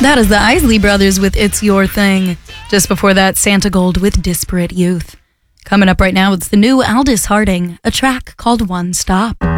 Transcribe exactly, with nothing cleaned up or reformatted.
That is the Isley Brothers with It's Your Thing. Just before that, Santa Gold with Disparate Youth. Coming up right now, it's the new Aldous Harding, a track called One Stop.